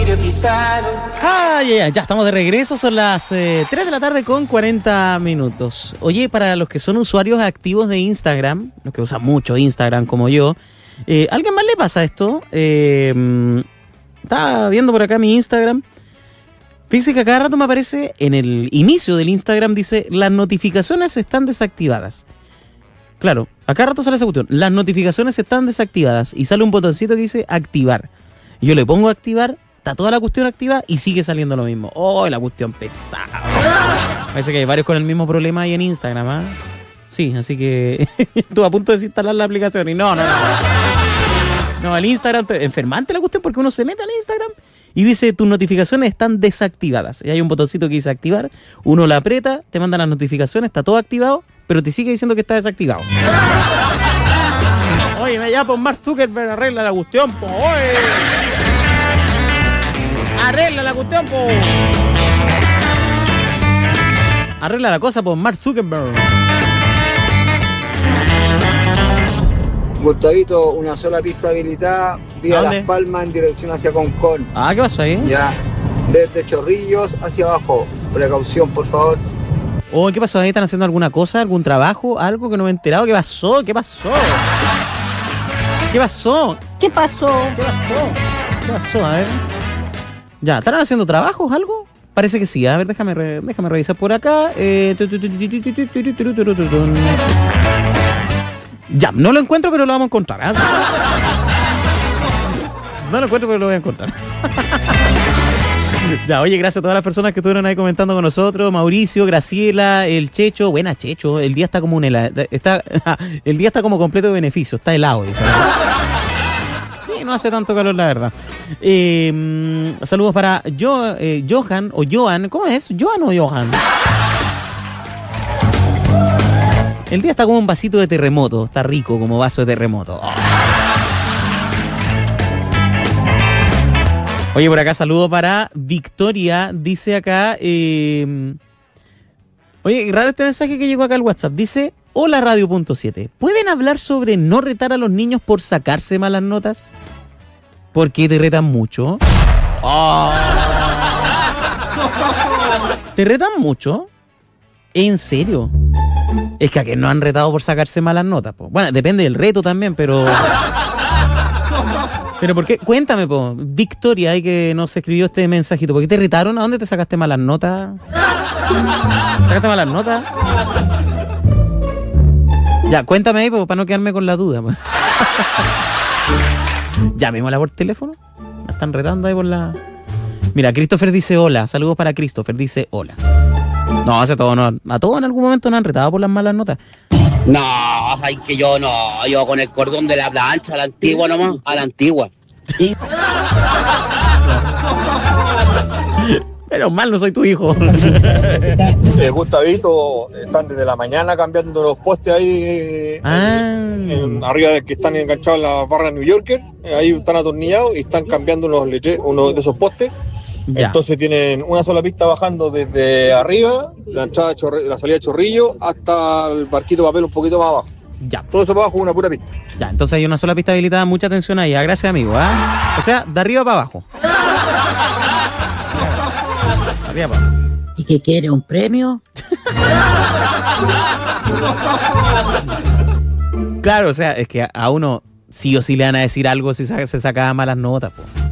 Ya estamos de regreso, son las 3 de la tarde con 40 minutos. Oye, para los que son usuarios activos de Instagram, los que usan mucho Instagram como yo, ¿a alguien más le pasa esto? Estaba viendo por acá mi Instagram. Fíjese que a cada rato me aparece en el inicio del Instagram, dice, las notificaciones están desactivadas. Claro, a cada rato sale esa cuestión, las notificaciones están desactivadas y sale un botoncito que dice activar. Yo le pongo activar, está toda la cuestión activa y sigue saliendo lo mismo. ¡Oh, la cuestión pesada! Parece que hay varios con el mismo problema ahí en Instagram, ¿ah? Sí, así que estuve a punto de desinstalar la aplicación y no. No, el Instagram, enfermante la cuestión porque uno se mete al Instagram y dice tus notificaciones están desactivadas. Y hay un botoncito que dice activar, uno la aprieta, te manda las notificaciones, está todo activado, pero te sigue diciendo que está desactivado. Oye, me llamo Mark Zuckerberg, arregla la cuestión, po. Oye. Arregla la cuestión, po. Arregla la cosa por Mark Zuckerberg. Gustavito, una sola pista habilitada vía Las Palmas en dirección hacia Concón. Ah, ¿qué pasó ahí? Ya, desde Chorrillos hacia abajo. Precaución, por favor. Oh, ¿qué pasó ahí? ¿Están haciendo alguna cosa, algún trabajo, algo que no me he enterado? ¿Qué pasó? ¿Qué pasó? ¿Qué pasó? ¿Qué pasó? ¿Qué pasó? ¿Qué pasó? A ver. Ya, ¿estarán haciendo trabajos, algo? Parece que sí. A ver, déjame revisar por acá. Ya, no lo encuentro, pero lo vamos a encontrar. ¿Eh? No lo encuentro, pero lo voy a encontrar. Ya, oye, gracias a todas las personas que estuvieron ahí comentando con nosotros. Mauricio, Graciela, el Checho. Buena, Checho. El día está como el día está como completo de beneficio. Está helado, dice. Sí, no hace tanto calor, la verdad. Saludos para Johan o Joan. ¿Cómo es? ¿Johan o Johan? El día está como un vasito de terremoto. Está rico como vaso de terremoto. Oh. Oye, por acá saludo para Victoria. Dice acá... Oye, raro este mensaje que llegó acá al WhatsApp. Dice, hola Radio.7. ¿Pueden hablar sobre no retar a los niños por sacarse malas notas? ¿Por qué te retan mucho? Oh. ¿Te retan mucho? ¿En serio? Es que a que no han retado por sacarse malas notas, po. Bueno, depende del reto también, pero... Pero ¿por qué? Cuéntame, po. Victoria, ahí que nos escribió este mensajito. ¿Por qué te retaron? ¿A dónde te sacaste malas notas? ¿Sacaste malas notas? Ya, cuéntame ahí, po, para no quedarme con la duda, po. Llamémosla por teléfono. Me están retando ahí por la... Mira, Christopher dice hola. Saludos para Christopher, dice hola. No, a todos en algún momento nos han retado por las malas notas. No, ay, que yo no, yo con el cordón de la plancha, a la antigua nomás, a la antigua. Pero mal no soy tu hijo. Gustavito, están desde la mañana cambiando los postes ahí arriba de que están enganchados en la barra New Yorker, ahí están atornillados y están cambiando uno de esos postes. Ya. Entonces tienen una sola pista bajando desde arriba, la salida de Chorrillo, hasta el barquito de papel un poquito más abajo. Ya. Todo eso para abajo es una pura pista. Ya, entonces hay una sola pista habilitada, mucha atención ahí. Gracias, amigo. O sea, de arriba para abajo. Arriba para abajo. ¿Y qué quiere? ¿Un premio? Claro, o sea, es que a uno sí o sí le van a decir algo si se saca malas notas, po.